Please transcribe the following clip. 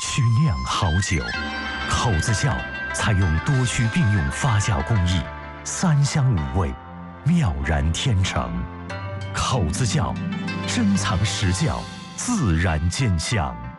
曲酿好酒。口子窖采用多区并用发酵工艺，3香5味，妙然天成。口子窖，珍藏实窖，自然见香。